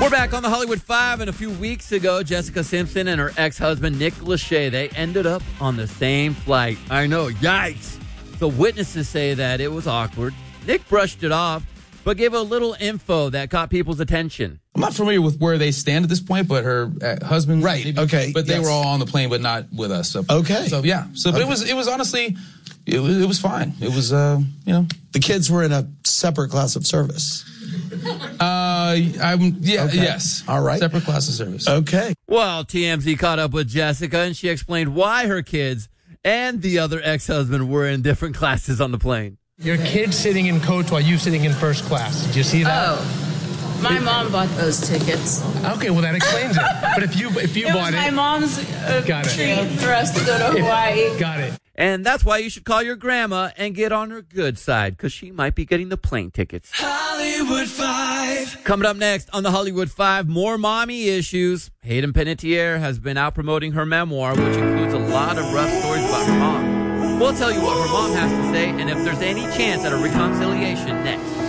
We're back on the Hollywood Five, and a few weeks ago, Jessica Simpson and her ex-husband, Nick Lachey, they ended up on the same flight. I know, yikes. So witnesses say that it was awkward. Nick brushed it off, but gave a little info that caught people's attention. I'm not familiar with where they stand at this point, but her husband, right? Maybe, okay, but they were all on the plane, but not with us. So, okay, so yeah, so but it was honestly, it was fine. It was the kids were in a separate class of service. Yes. All right. Separate class of service. Okay. Well, TMZ caught up with Jessica, and she explained why her kids and the other ex-husband were in different classes on the plane. Your kid sitting in coach while you sitting in first class. Did you see that? Oh, my mom bought those tickets. Okay, well that explains it. But if you bought it, my mom's treat for us to go to Hawaii. Got it. And that's why you should call your grandma and get on her good side, because she might be getting the plane tickets. Hollywood Five. Coming up next on the Hollywood Five, more mommy issues. Hayden Panettiere has been out promoting her memoir, which includes a lot of rough stories about her mom. We'll tell you what her mom has to say and if there's any chance at a reconciliation next.